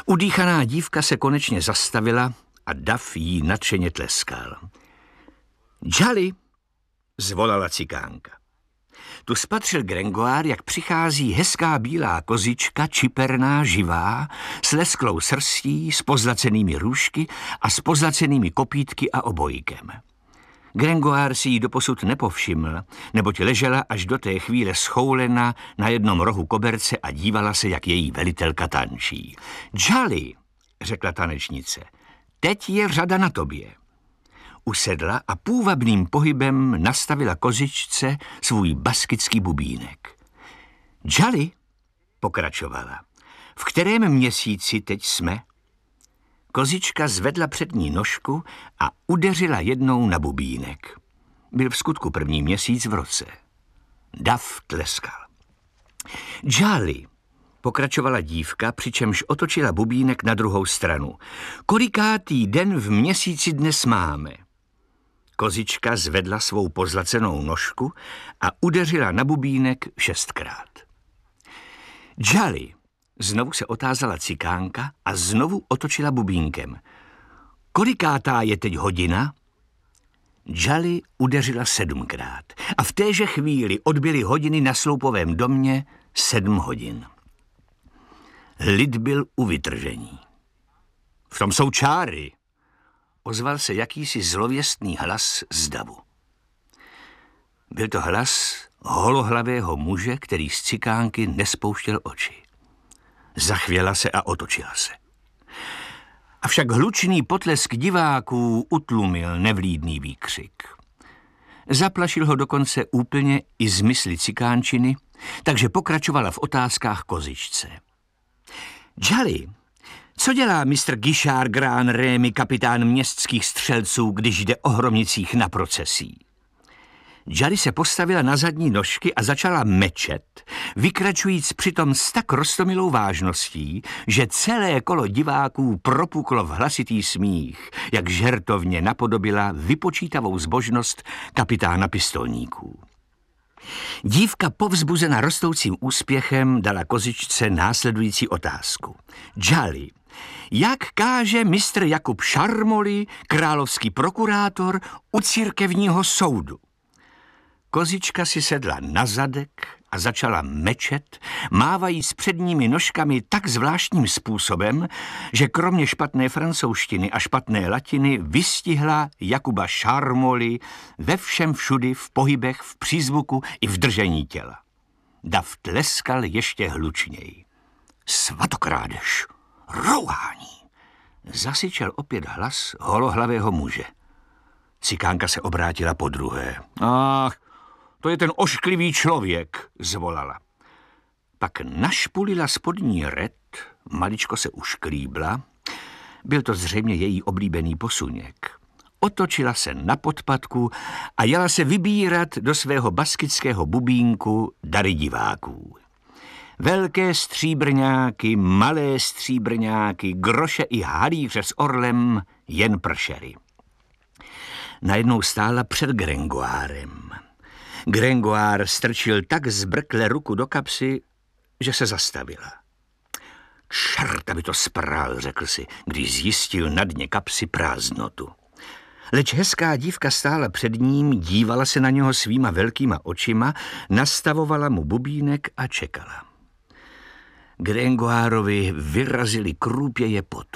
Udýchaná dívka se konečně zastavila a dav jí nadšeně tleskal. Jolly, zvolala cikánka. Tu spatřil Gringoire, jak přichází hezká bílá kozička, čiperná, živá, s lesklou srstí, s pozlacenými růžky a s pozlacenými kopítky a obojkem. Gringoire si ji doposud nepovšiml, neboť ležela až do té chvíle schoulena na jednom rohu koberce a dívala se, jak její velitelka tančí. Jolly, řekla tanečnice, teď je řada na tobě. Usedla a půvabným pohybem nastavila kozičce svůj baskický bubínek. Jolly, pokračovala, v kterém měsíci teď jsme? Kozička zvedla přední nožku a udeřila jednou na bubínek. Byl v skutku první měsíc v roce. Dav tleskal. Jolly, pokračovala dívka, přičemž otočila bubínek na druhou stranu. Kolikátý den v měsíci dnes máme? Kozička zvedla svou pozlacenou nožku a udeřila na bubínek 6krát. Jolly, znovu se otázala cikánka a znovu otočila bubínkem. Kolikátá je teď hodina? Jolly udeřila 7krát a v téže chvíli odbyly hodiny na sloupovém domě 7 hodin. Lid byl u vytržení. V tom jsou čáry, ozval se jakýsi zlověstný hlas z davu. Byl to hlas holohlavého muže, který z cikánky nespouštěl oči. Zachvěla se a otočila se. Avšak hlučný potlesk diváků utlumil nevlídný výkřik. Zaplašil ho dokonce úplně i z mysli cikánčiny, takže pokračovala v otázkách kozičce. Jolly, co dělá mistr Guichard Grand Rémy, kapitán městských střelců, když jde o hromnicích na procesí? Jolly se postavila na zadní nožky a začala mečet, vykračujíc přitom s tak roztomilou vážností, že celé kolo diváků propuklo v hlasitý smích, jak žertovně napodobila vypočítavou zbožnost kapitána pistolníků. Dívka povzbuzena rostoucím úspěchem dala kozičce následující otázku. Jolly, jak káže mistr Jakub Šarmoli, královský prokurátor, u církevního soudu? Kozička si sedla na zadek a začala mečet, mávajíc předními nožkami tak zvláštním způsobem, že kromě špatné francouzštiny a špatné latiny vystihla Jakuba Šarmoli ve všem všudy, v pohybech, v přízvuku i v držení těla. Dav tleskal ještě hlučněji. Svatokrádež, rouhání, zasyčel opět hlas holohlavého muže. Cikánka se obrátila podruhé. Ach, to je ten ošklivý člověk, zvolala. Pak našpulila spodní red, maličko se ušklíbla. Byl to zřejmě její oblíbený posuněk. Otočila se na podpatku a jela se vybírat do svého baskického bubínku dary diváků. Velké stříbrňáky, malé stříbrňáky, groše i halíře s orlem jen pršely. Najednou stála před Gringoirem. Gringoire strčil tak zbrkle ruku do kapsy, že se zastavila. Čert, aby to spral, řekl si, když zjistil na dně kapsy prázdnotu. Leč hezká dívka stála před ním, dívala se na něho svýma velkýma očima, nastavovala mu bubínek a čekala. Gringoirovi vyrazili krůpěje potu.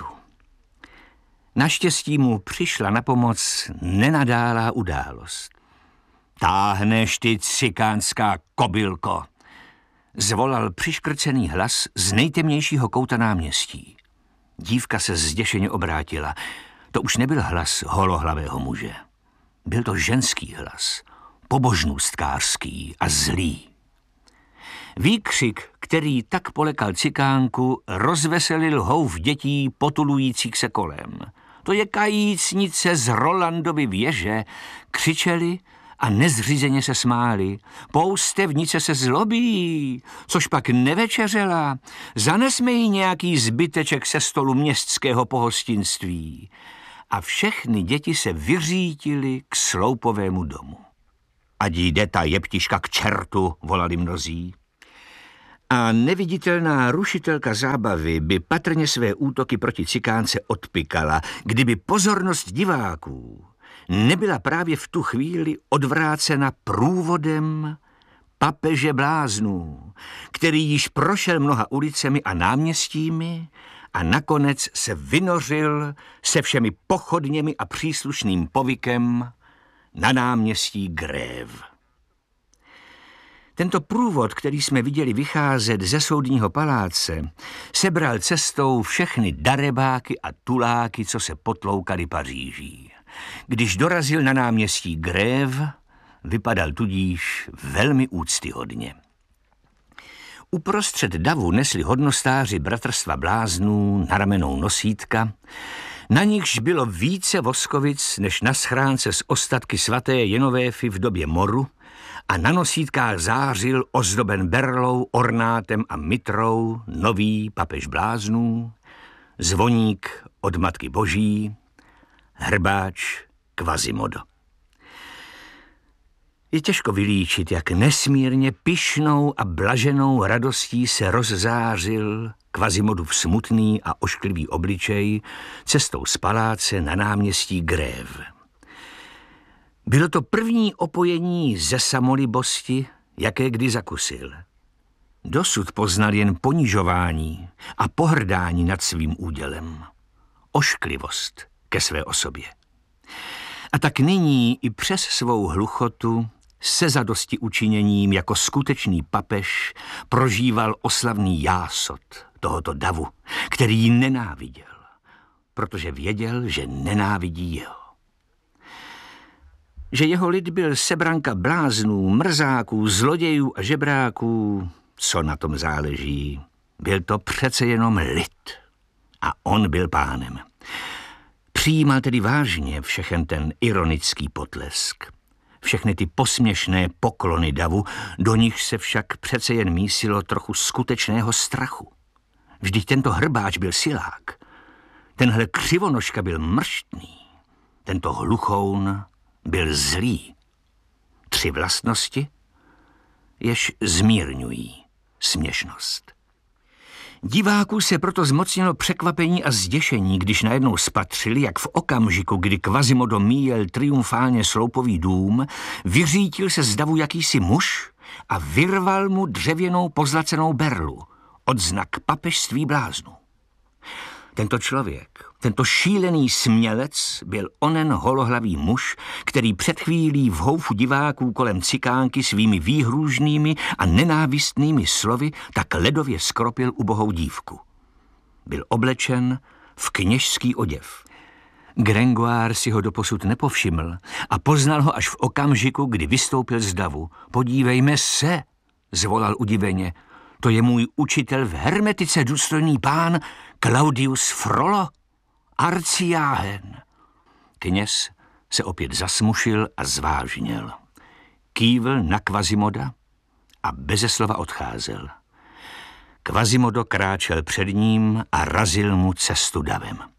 Naštěstí mu přišla na pomoc nenadálá událost. Táhneš ty cikánská kobylko, zvolal přiškrcený hlas z nejtemnějšího kouta náměstí. Dívka se zděšeně obrátila. To už nebyl hlas holohlavého muže. Byl to ženský hlas, pobožnůstkářský a zlý. Výkřik, který tak polekal cikánku, rozveselil houf dětí potulujících se kolem. To je kajícnice z Rolandovy věže, křičeli a nezřízeně se smáli. Poustevnice se zlobí, což pak nevečeřela. Zanesme jí nějaký zbyteček se stolu městského pohostinství. A všechny děti se vyřítily k sloupovému domu. Ať jde ta jeptiška k čertu, volali mnozí. A neviditelná rušitelka zábavy by patrně své útoky proti cikánce odpykala, kdyby pozornost diváků nebyla právě v tu chvíli odvrácena průvodem papeže bláznů, který již prošel mnoha ulicemi a náměstími a nakonec se vynořil se všemi pochodněmi a příslušným povykem na náměstí Grève. Tento průvod, který jsme viděli vycházet ze soudního paláce, sebral cestou všechny darebáky a tuláky, co se potloukali Paříží. Když dorazil na náměstí Grève, vypadal tudíž velmi úctyhodně. Uprostřed davu nesli hodnostáři bratrstva bláznů na ramenou nosítka, na nichž bylo více voskovic než na schránce s ostatky svaté Jenovéfy v době moru, a na nosítkách zářil ozdoben berlou, ornátem a mitrou nový papež bláznů, zvoník od Matky Boží, hrbáč Quasimodo. Je těžko vylíčit, jak nesmírně pyšnou a blaženou radostí se rozzářil Quasimodův smutný a ošklivý obličej cestou z paláce na náměstí Grève. Bylo to první opojení ze samolibosti, jaké kdy zakusil. Dosud poznal jen ponižování a pohrdání nad svým údělem. Ošklivost ke své osobě. A tak nyní i přes svou hluchotu se zadosti učiněním jako skutečný papež prožíval oslavný jásot tohoto davu, který ji nenáviděl, protože věděl, že nenávidí jeho. Že jeho lid byl sebranka bláznů, mrzáků, zlodějů a žebráků, co na tom záleží. Byl to přece jenom lid a on byl pánem. Přijímal tedy vážně všechen ten ironický potlesk, všechny ty posměšné poklony davu, do nich se však přece jen mísilo trochu skutečného strachu. Vždyť tento hrbáč byl silák, tenhle křivonožka byl mrštný, tento hluchoun byl zlý. 3 vlastnosti, jež zmírňují směšnost. Diváků se proto zmocnilo překvapení a zděšení, když najednou spatřili, jak v okamžiku, kdy Quasimodo míjel triumfálně sloupový dům, vyřítil se z davu jakýsi muž a vyrval mu dřevěnou pozlacenou berlu, odznak papežství bláznů. Tento člověk, tento šílený smělec byl onen holohlavý muž, který před chvílí v houfu diváků kolem cikánky svými výhrůžnými a nenávistnými slovy tak ledově skropil ubohou dívku. Byl oblečen v kněžský oděv. Gringoire si ho doposud nepovšiml a poznal ho až v okamžiku, kdy vystoupil z davu. Podívejme se, zvolal udiveně. To je můj učitel v hermetice, důstojný pán Claudius Frollo, arcijáhen. Kněz se opět zasmušil a zvážněl. Kývl na Quasimoda a beze slova odcházel. Quasimodo kráčel před ním a razil mu cestu davem.